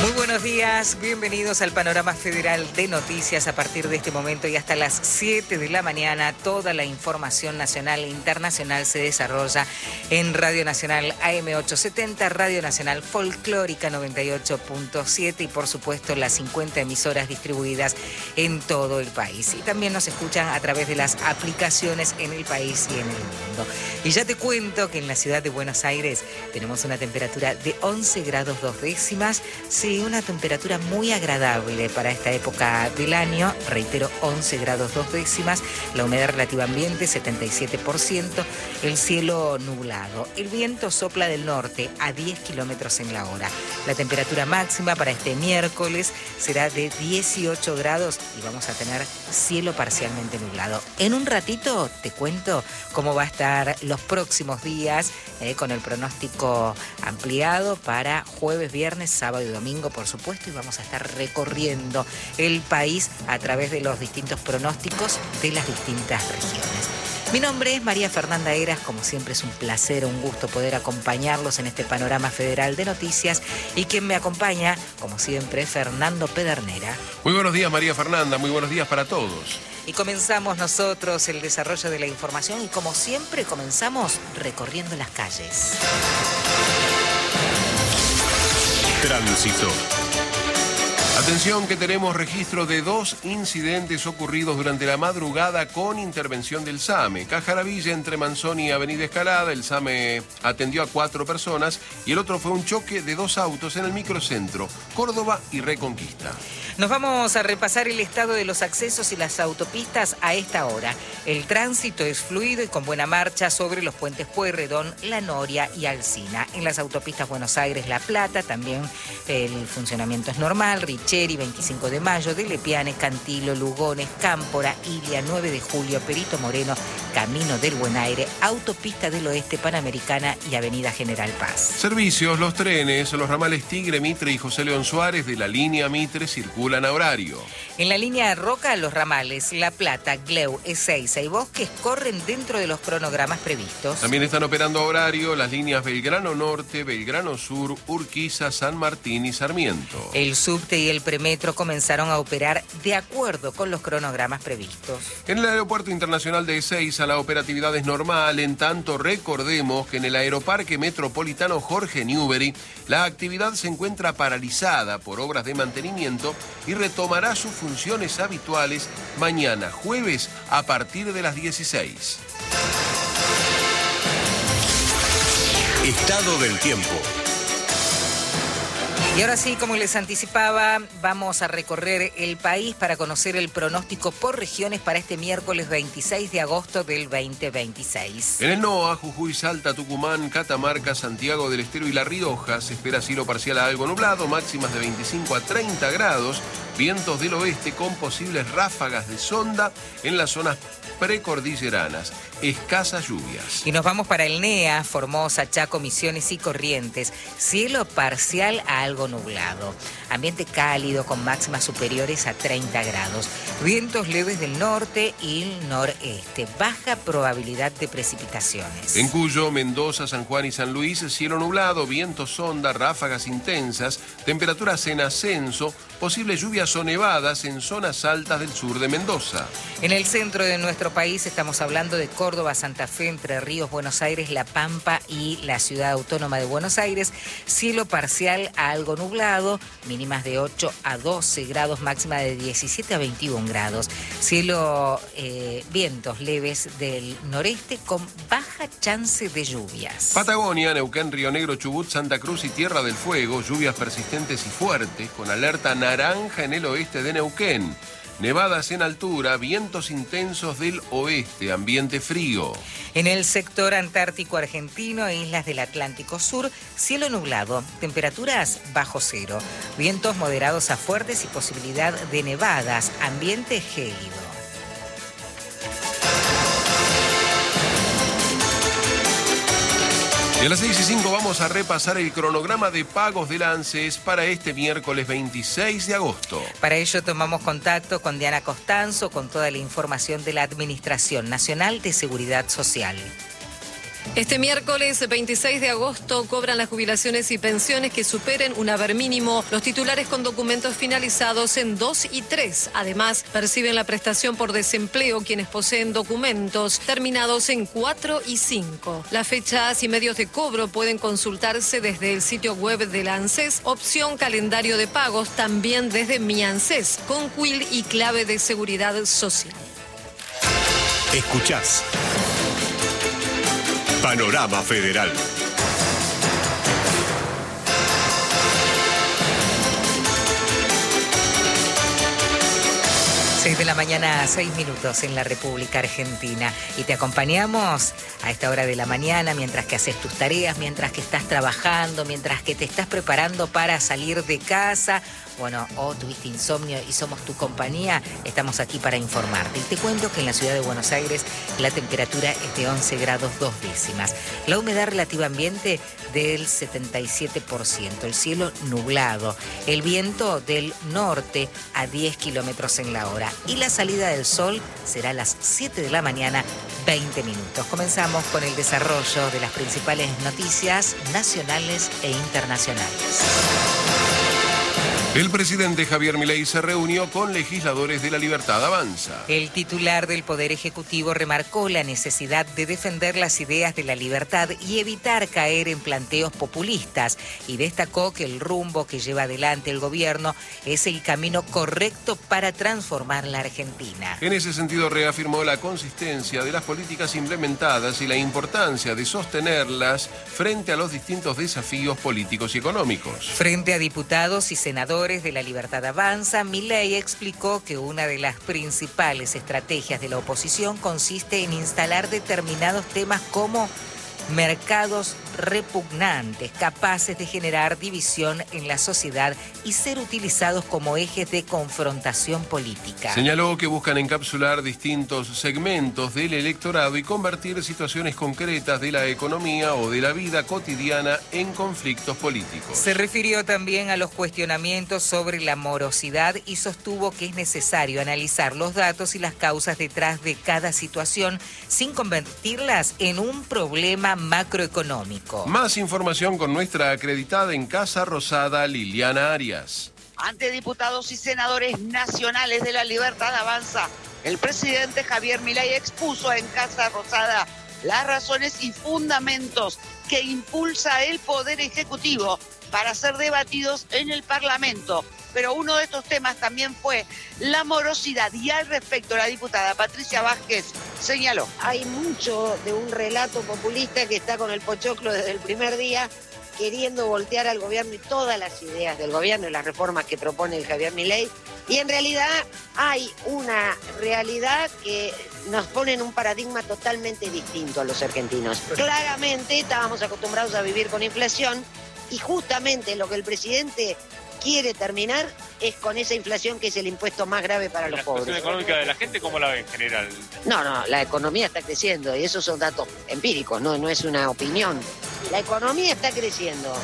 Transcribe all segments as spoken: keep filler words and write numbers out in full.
Muy buenos días, bienvenidos al Panorama Federal de Noticias. A partir de este momento y hasta las siete de la mañana, toda la información nacional e internacional se desarrolla en Radio Nacional A M ochocientos setenta, Radio Nacional Folclórica noventa y ocho punto siete y por supuesto las cincuenta emisoras distribuidas en todo el país. Y también nos escuchan a través de las aplicaciones en el país y en el mundo. Y ya te cuento que en la ciudad de Buenos Aires tenemos una temperatura de once grados dos décimas. Sí, una temperatura muy agradable para esta época del año. Reitero, once grados dos décimas. La humedad relativa ambiente, setenta y siete por ciento. El cielo nublado. El viento sopla del norte a diez kilómetros en la hora. La temperatura máxima para este miércoles será de dieciocho grados y vamos a tener cielo parcialmente nublado. En un ratito te cuento cómo va a estar los próximos días eh, con el pronóstico ampliado para jueves, viernes, sábado y domingo, por supuesto, y vamos a estar recorriendo el país a través de los distintos pronósticos de las distintas regiones. Mi nombre es María Fernanda Heras, como siempre es un placer, un gusto poder acompañarlos en este Panorama Federal de Noticias y quien me acompaña, como siempre, Fernando Pedernera. Muy buenos días, María Fernanda, muy buenos días para todos. Y comenzamos nosotros el desarrollo de la información y como siempre comenzamos recorriendo las calles. Tránsito. Atención que tenemos registro de dos incidentes ocurridos durante la madrugada con intervención del SAME. Cajaravilla entre Manzón y Avenida Escalada, el SAME atendió a cuatro personas y el otro fue un choque de dos autos en el microcentro, Córdoba y Reconquista. Nos vamos a repasar el estado de los accesos y las autopistas a esta hora. El tránsito es fluido y con buena marcha sobre los puentes Pueyrredón, La Noria y Alsina. En las autopistas Buenos Aires-La Plata también el funcionamiento es normal. Richeri, veinticinco de mayo, de Lepiane, Cantilo, Lugones, Cámpora, Ilia, nueve de julio, Perito Moreno, Camino del Buen Aire, Autopista del Oeste, Panamericana y Avenida General Paz. Servicios, los trenes, los ramales Tigre, Mitre y José León Suárez de la línea Mitre circulan a horario. En la línea Roca, los ramales La Plata, Gleu, Ezeiza y Bosques corren dentro de los cronogramas previstos. También están operando a horario las líneas Belgrano Norte, Belgrano Sur, Urquiza, San Martín y Sarmiento. El subte y el premetro comenzaron a operar de acuerdo con los cronogramas previstos. En el Aeropuerto Internacional de Ezeiza la operatividad es normal, en tanto recordemos que en el Aeroparque Metropolitano Jorge Newbery la actividad se encuentra paralizada por obras de mantenimiento y retomará sus funciones habituales mañana jueves a partir de las dieciséis. Estado del tiempo. Y ahora sí, como les anticipaba, vamos a recorrer el país para conocer el pronóstico por regiones para este miércoles veintiséis de agosto del veinte veintiséis. En el NOA, Jujuy, Salta, Tucumán, Catamarca, Santiago del Estero y La Rioja se espera cielo parcial a algo nublado, máximas de veinticinco a treinta grados, vientos del oeste con posibles ráfagas de sonda en las zonas precordilleranas, escasas lluvias. Y nos vamos para el NEA, Formosa, Chaco, Misiones y Corrientes, cielo parcial a algo nublado, ambiente cálido con máximas superiores a treinta grados, vientos leves del norte y noreste, baja probabilidad de precipitaciones. En Cuyo, Mendoza, San Juan y San Luis, cielo nublado, vientos sonda, ráfagas intensas, temperaturas en ascenso, posibles lluvias o nevadas en zonas altas del sur de Mendoza. En el centro de nuestro país estamos hablando de Córdoba, Santa Fe, Entre Ríos, Buenos Aires, La Pampa y la Ciudad Autónoma de Buenos Aires, cielo parcial a algo nublado, mínimas de ocho a doce grados, máxima de diecisiete a veintiún grados. Cielo, eh, vientos leves del noreste con baja chance de lluvias. Patagonia, Neuquén, Río Negro, Chubut, Santa Cruz y Tierra del Fuego, lluvias persistentes y fuertes, con alerta naranja en el oeste de Neuquén. Nevadas en altura, vientos intensos del oeste, ambiente frío. En el sector antártico argentino e islas del Atlántico Sur, cielo nublado, temperaturas bajo cero, vientos moderados a fuertes y posibilidad de nevadas, ambiente gélido. Y a las seis y cinco vamos a repasar el cronograma de pagos del ANSES para este miércoles veintiséis de agosto. Para ello tomamos contacto con Diana Costanzo con toda la información de la Administración Nacional de Seguridad Social. Este miércoles veintiséis de agosto cobran las jubilaciones y pensiones que superen un haber mínimo los titulares con documentos finalizados en dos y tres. Además, perciben la prestación por desempleo quienes poseen documentos terminados en cuatro y cinco. Las fechas y medios de cobro pueden consultarse desde el sitio web de la ANSES, opción calendario de pagos, también desde Mi ANSES, con Q I L y clave de seguridad social. Escuchás Panorama Federal. seis de la mañana, seis minutos en la República Argentina. Y te acompañamos a esta hora de la mañana mientras que haces tus tareas, mientras que estás trabajando, mientras que te estás preparando para salir de casa. Bueno, o tuviste insomnio y somos tu compañía, estamos aquí para informarte. Y te cuento que en la ciudad de Buenos Aires la temperatura es de once grados dos décimas. La humedad relativa ambiente del setenta y siete por ciento. El cielo nublado. El viento del norte a diez kilómetros en la hora. Y la salida del sol será a las siete de la mañana, veinte minutos. Comenzamos con el desarrollo de las principales noticias nacionales e internacionales. El presidente Javier Milei se reunió con legisladores de La Libertad Avanza. El titular del Poder Ejecutivo remarcó la necesidad de defender las ideas de la libertad y evitar caer en planteos populistas, y destacó que el rumbo que lleva adelante el gobierno es el camino correcto para transformar la Argentina. En ese sentido, reafirmó la consistencia de las políticas implementadas y la importancia de sostenerlas frente a los distintos desafíos políticos y económicos. Frente a diputados y senadores de La Libertad Avanza, Milei explicó que una de las principales estrategias de la oposición consiste en instalar determinados temas como mercados repugnantes, capaces de generar división en la sociedad y ser utilizados como ejes de confrontación política. Señaló que buscan encapsular distintos segmentos del electorado y convertir situaciones concretas de la economía o de la vida cotidiana en conflictos políticos. Se refirió también a los cuestionamientos sobre la morosidad y sostuvo que es necesario analizar los datos y las causas detrás de cada situación sin convertirlas en un problema macroeconómico. Más información con nuestra acreditada en Casa Rosada, Liliana Arias. Ante diputados y senadores nacionales de La Libertad Avanza, el presidente Javier Milei expuso en Casa Rosada las razones y fundamentos que impulsa el Poder Ejecutivo para ser debatidos en el Parlamento. Pero uno de estos temas también fue la morosidad, y al respecto la diputada Patricia Vázquez señaló: hay mucho de un relato populista que está con el pochoclo desde el primer día, queriendo voltear al gobierno y todas las ideas del gobierno y las reformas que propone el Javier Milei, y en realidad hay una realidad que nos pone en un paradigma totalmente distinto a los argentinos. Claramente estábamos acostumbrados a vivir con inflación, y justamente lo que el presidente quiere terminar es con esa inflación, que es el impuesto más grave para los pobres. ¿La situación económica de la gente cómo la ve en general? No, no, la economía está creciendo y esos son datos empíricos, no, no es una opinión. La economía está creciendo.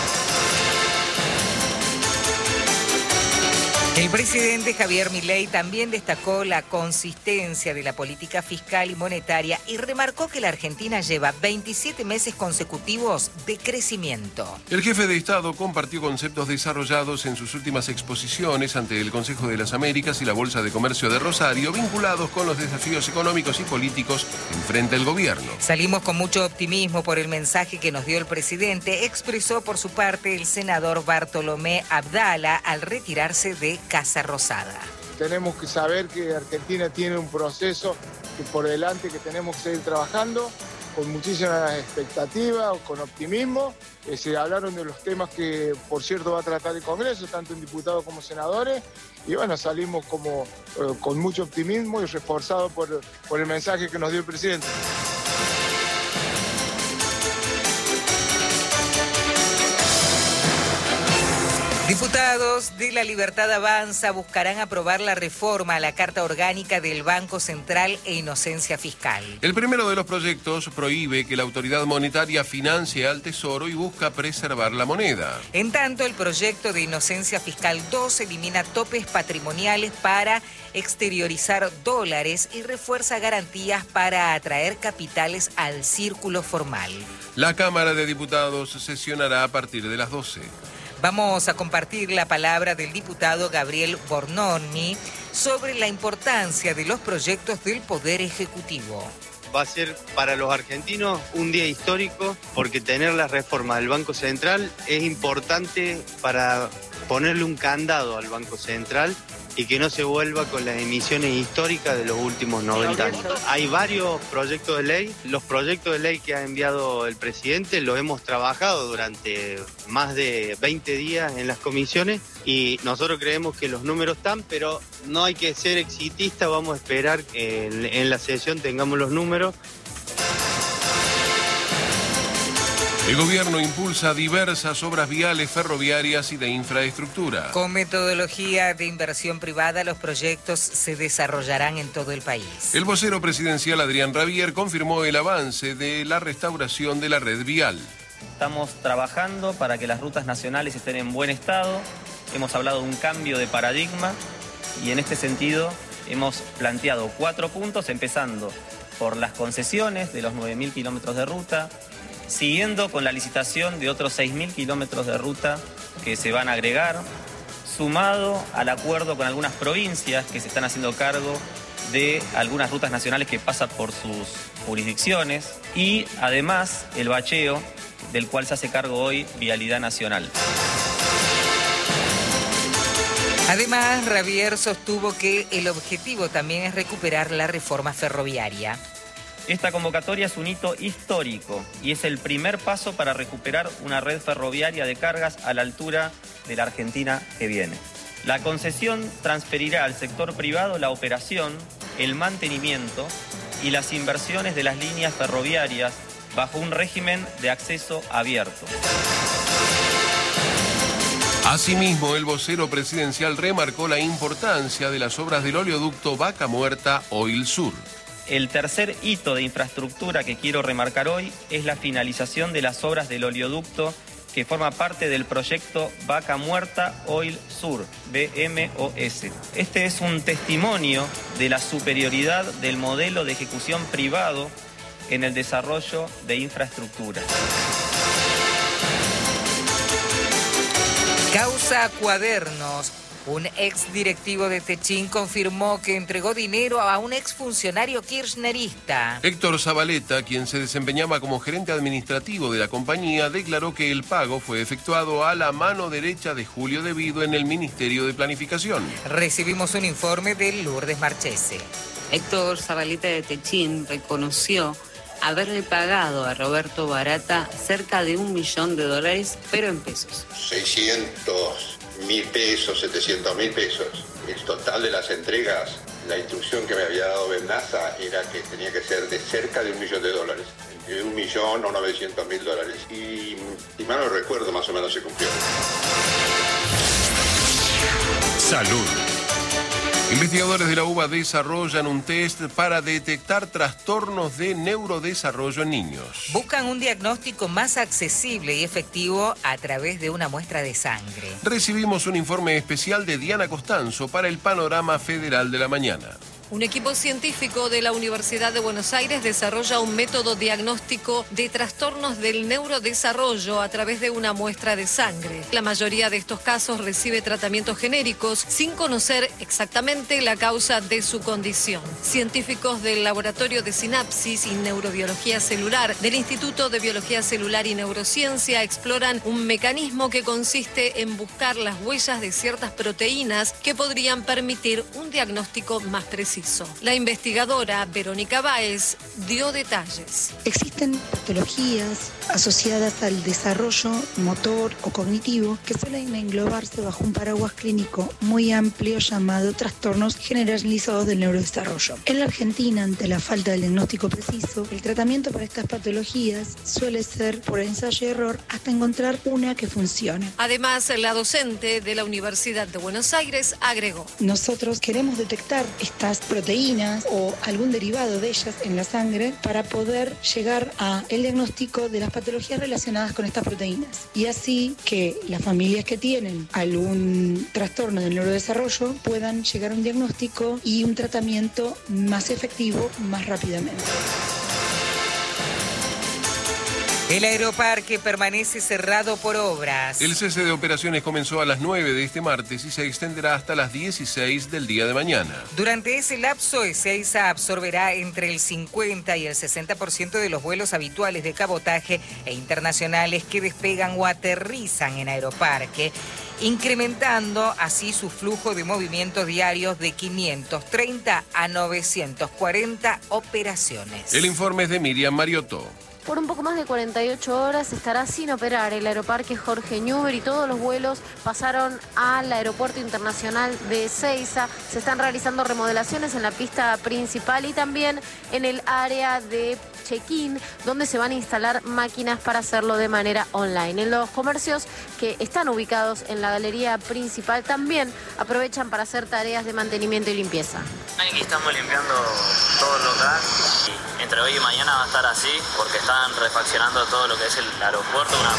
El presidente Javier Milei también destacó la consistencia de la política fiscal y monetaria y remarcó que la Argentina lleva veintisiete meses consecutivos de crecimiento. El jefe de Estado compartió conceptos desarrollados en sus últimas exposiciones ante el Consejo de las Américas y la Bolsa de Comercio de Rosario, vinculados con los desafíos económicos y políticos que enfrenta el gobierno. Salimos con mucho optimismo por el mensaje que nos dio el presidente, expresó por su parte el senador Bartolomé Abdala al retirarse de Casa Rosada. Tenemos que saber que Argentina tiene un proceso que por delante que tenemos que seguir trabajando con muchísimas expectativas, con optimismo. Eh, se hablaron de los temas que, por cierto, va a tratar el Congreso, tanto en diputados como senadores, y bueno, salimos como eh, con mucho optimismo y reforzados por, por el mensaje que nos dio el presidente. Diputados de La Libertad Avanza buscarán aprobar la reforma a la Carta Orgánica del Banco Central e Inocencia Fiscal. El primero de los proyectos prohíbe que la autoridad monetaria financie al Tesoro y busca preservar la moneda. En tanto, el proyecto de Inocencia Fiscal dos elimina topes patrimoniales para exteriorizar dólares y refuerza garantías para atraer capitales al círculo formal. La Cámara de Diputados sesionará a partir de las doce. Vamos a compartir la palabra del diputado Gabriel Bornoni sobre la importancia de los proyectos del Poder Ejecutivo. Va a ser para los argentinos un día histórico porque tener la reforma del Banco Central es importante para ponerle un candado al Banco Central y que no se vuelva con las emisiones históricas de los últimos noventa años. Hay varios proyectos de ley. Los proyectos de ley que ha enviado el presidente los hemos trabajado durante más de veinte días en las comisiones y nosotros creemos que los números están, pero no hay que ser exitista. Vamos a esperar que en, en la sesión tengamos los números. El gobierno impulsa diversas obras viales, ferroviarias y de infraestructura. Con metodología de inversión privada, los proyectos se desarrollarán en todo el país. El vocero presidencial Adrián Rabier confirmó el avance de la restauración de la red vial. Estamos trabajando para que las rutas nacionales estén en buen estado. Hemos hablado de un cambio de paradigma y en este sentido hemos planteado cuatro puntos, empezando por las concesiones de los nueve mil kilómetros de ruta, siguiendo con la licitación de otros seis mil kilómetros de ruta que se van a agregar, sumado al acuerdo con algunas provincias que se están haciendo cargo de algunas rutas nacionales que pasan por sus jurisdicciones y además el bacheo del cual se hace cargo hoy Vialidad Nacional. Además, Rabier sostuvo que el objetivo también es recuperar la reforma ferroviaria. Esta convocatoria es un hito histórico y es el primer paso para recuperar una red ferroviaria de cargas a la altura de la Argentina que viene. La concesión transferirá al sector privado la operación, el mantenimiento y las inversiones de las líneas ferroviarias bajo un régimen de acceso abierto. Asimismo, el vocero presidencial remarcó la importancia de las obras del oleoducto Vaca Muerta Oil Sur. El tercer hito de infraestructura que quiero remarcar hoy es la finalización de las obras del oleoducto que forma parte del proyecto Vaca Muerta Oil Sur, B M O S. Este es un testimonio de la superioridad del modelo de ejecución privado en el desarrollo de infraestructura. Causa Cuadernos. Un ex directivo de Techín confirmó que entregó dinero a un exfuncionario kirchnerista. Héctor Zabaleta, quien se desempeñaba como gerente administrativo de la compañía, declaró que el pago fue efectuado a la mano derecha de Julio De Vido en el Ministerio de Planificación. Recibimos un informe de Lourdes Marchese. Héctor Zabaleta de Techín reconoció haberle pagado a Roberto Barata cerca de un millón de dólares, pero en pesos. seiscientos mil pesos, setecientos mil pesos. El total de las entregas, la instrucción que me había dado Bendaza era que tenía que ser de cerca de un millón de dólares. De un millón o novecientos mil dólares. Y, y mal no recuerdo, más o menos se cumplió. Salud. Investigadores de la U B A desarrollan un test para detectar trastornos de neurodesarrollo en niños. Buscan un diagnóstico más accesible y efectivo a través de una muestra de sangre. Recibimos un informe especial de Diana Costanzo para el Panorama Federal de la Mañana. Un equipo científico de la Universidad de Buenos Aires desarrolla un método diagnóstico de trastornos del neurodesarrollo a través de una muestra de sangre. La mayoría de estos casos recibe tratamientos genéricos sin conocer exactamente la causa de su condición. Científicos del Laboratorio de Sinapsis y Neurobiología Celular del Instituto de Biología Celular y Neurociencia exploran un mecanismo que consiste en buscar las huellas de ciertas proteínas que podrían permitir un diagnóstico más preciso. preciso. La investigadora Verónica Báez dio detalles. Existen patologías asociadas al desarrollo motor o cognitivo que suelen englobarse bajo un paraguas clínico muy amplio llamado trastornos generalizados del neurodesarrollo. En la Argentina, ante la falta del diagnóstico preciso, el tratamiento para estas patologías suele ser por ensayo y error hasta encontrar una que funcione. Además, la docente de la Universidad de Buenos Aires agregó: nosotros queremos detectar estas proteínas o algún derivado de ellas en la sangre para poder llegar al diagnóstico de las patologías relacionadas con estas proteínas. Y así que las familias que tienen algún trastorno del neurodesarrollo puedan llegar a un diagnóstico y un tratamiento más efectivo más rápidamente. El aeroparque permanece cerrado por obras. El cese de operaciones comenzó a las nueve de este martes y se extenderá hasta las dieciséis del día de mañana. Durante ese lapso, Ezeiza absorberá entre el cincuenta y el sesenta por ciento de los vuelos habituales de cabotaje e internacionales que despegan o aterrizan en aeroparque, incrementando así su flujo de movimientos diarios de quinientos treinta a novecientos cuarenta operaciones. El informe es de Miriam Mariotto. Por un poco más de cuarenta y ocho horas estará sin operar el aeroparque Jorge Newbery y todos los vuelos pasaron al aeropuerto internacional de Ezeiza. Se están realizando remodelaciones en la pista principal y también en el área de check-in, donde se van a instalar máquinas para hacerlo de manera online. En los comercios que están ubicados en la galería principal también aprovechan para hacer tareas de mantenimiento y limpieza. Aquí estamos limpiando todo el local y entre hoy y mañana va a estar así porque están refaccionando todo lo que es el aeropuerto. Una...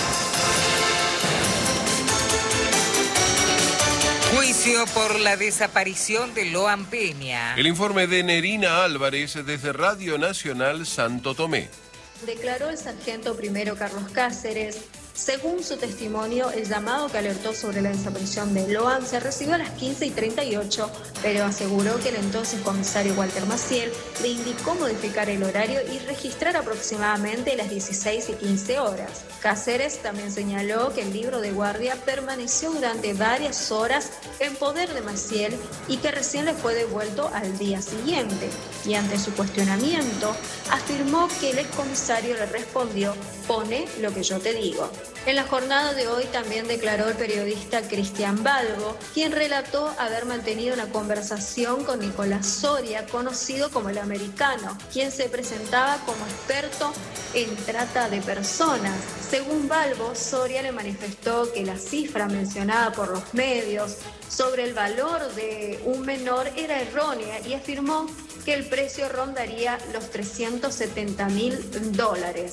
Juicio por la desaparición de Loan Peña. El informe de Nerina Álvarez desde Radio Nacional Santo Tomé. Declaró el sargento primero Carlos Cáceres. Según su testimonio, el llamado que alertó sobre la desaparición de Loan se recibió a las quince y treinta y ocho, pero aseguró que el entonces comisario Walter Maciel le indicó modificar el horario y registrar aproximadamente las dieciséis y quince horas. Cáceres también señaló que el libro de guardia permaneció durante varias horas en poder de Maciel y que recién le fue devuelto al día siguiente. Y ante su cuestionamiento, afirmó que el excomisario le respondió: pone lo que yo te digo. En la jornada de hoy también declaró el periodista Cristian Balbo, quien relató haber mantenido una conversación con Nicolás Soria, conocido como el Americano, quien se presentaba como experto en trata de personas. Según Balbo, Soria le manifestó que la cifra mencionada por los medios sobre el valor de un menor era errónea y afirmó que el precio rondaría los trescientos setenta mil dólares.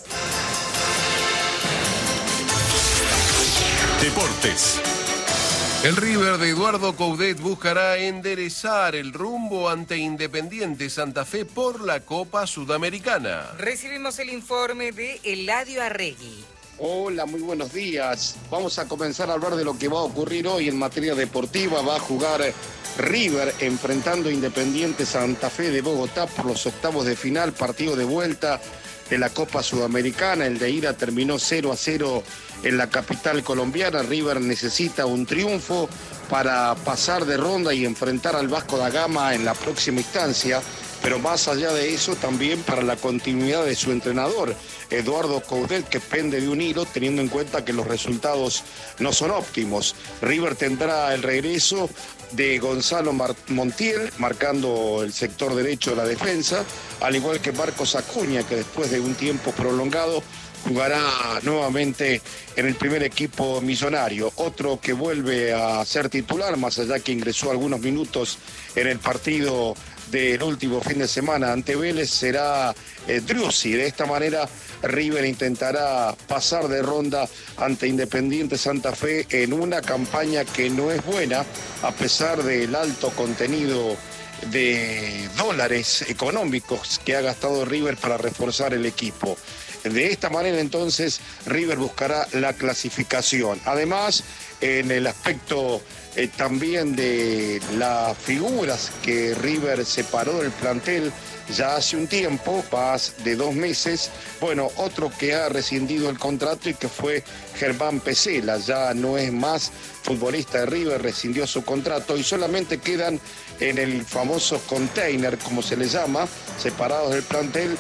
Deportes. El River de Eduardo Coudet buscará enderezar el rumbo ante Independiente Santa Fe por la Copa Sudamericana. Recibimos el informe de Eladio Arregui. Hola, muy buenos días. Vamos a comenzar a hablar de lo que va a ocurrir hoy en materia deportiva. Va a jugar River enfrentando a Independiente Santa Fe de Bogotá por los octavos de final, partido de vuelta de la Copa Sudamericana. El de ida terminó cero a cero en la capital colombiana. River necesita un triunfo para pasar de ronda y enfrentar al Vasco da Gama en la próxima instancia, pero más allá de eso también para la continuidad de su entrenador, Eduardo Coudet, que pende de un hilo teniendo en cuenta que los resultados no son óptimos. River tendrá el regreso de Gonzalo Montiel, marcando el sector derecho de la defensa, al igual que Marcos Acuña, que después de un tiempo prolongado jugará nuevamente en el primer equipo millonario. Otro que vuelve a ser titular, más allá que ingresó algunos minutos en el partido del último fin de semana ante Vélez, será eh, Driussi. De esta manera River intentará pasar de ronda ante Independiente Santa Fe en una campaña que no es buena, a pesar del alto contenido de dólares económicos que ha gastado River para reforzar el equipo. De esta manera entonces River buscará la clasificación. Además, en el aspecto eh, también de las figuras que River separó del plantel ya hace un tiempo, más de dos meses, bueno, otro que ha rescindido el contrato y que fue Germán Pesela, ya no es más futbolista de River, rescindió su contrato y solamente quedan en el famoso container, como se le llama, separados del plantel,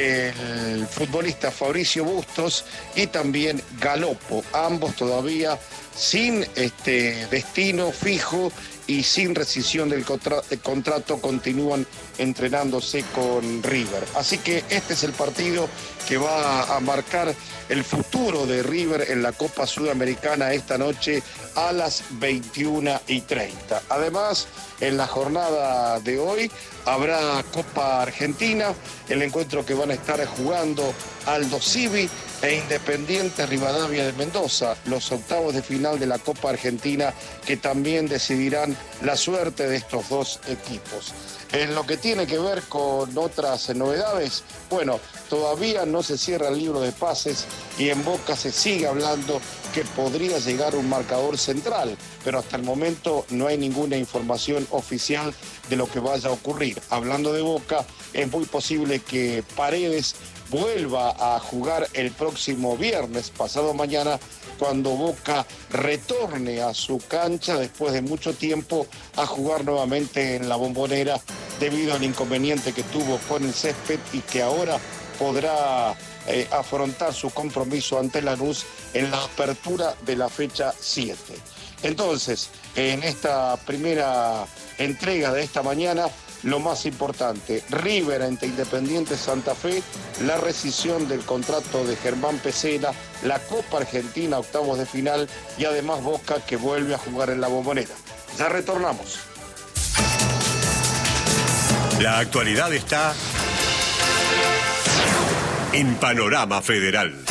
el futbolista Fabricio Bustos y también Galopo, ambos todavía sin este destino fijo y sin rescisión del contra contrato continúan entrenándose con River. Así que este es el partido que va a marcar el futuro de River en la Copa Sudamericana esta noche a las veintiuna y treinta. Además, en la jornada de hoy habrá Copa Argentina, el encuentro que van a estar jugando Aldo Civi e Independiente Rivadavia de Mendoza, los octavos de final de la Copa Argentina que también decidirán la suerte de estos dos equipos. En lo que tiene que ver con otras novedades, bueno, todavía no se cierra el libro de pases y en Boca se sigue hablando que podría llegar un marcador central, pero hasta el momento no hay ninguna información oficial de lo que vaya a ocurrir. Hablando de Boca, es muy posible que Paredes vuelva a jugar el próximo viernes, pasado mañana, cuando Boca retorne a su cancha después de mucho tiempo a jugar nuevamente en la Bombonera debido al inconveniente que tuvo con el césped y que ahora podrá eh, afrontar su compromiso ante Lanús en la apertura de la fecha siete. Entonces, en esta primera entrega de esta mañana, lo más importante, River ante Independiente Santa Fe, la rescisión del contrato de Germán Pesela, la Copa Argentina, octavos de final y además Boca que vuelve a jugar en la Bombonera. Ya retornamos. La actualidad está en Panorama Federal.